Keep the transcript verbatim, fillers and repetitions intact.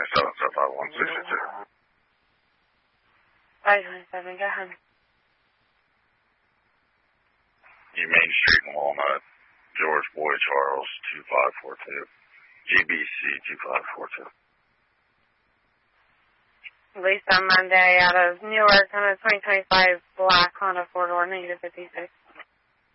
twenty-seven, so five one sixty-two. five twenty-seven, go ahead. New Main Street in Walnut, George Boy Charles, two five four two. G B C two five four two. Released on Monday out of Newark on a twenty twenty-five black Honda four-door negative fifty-six.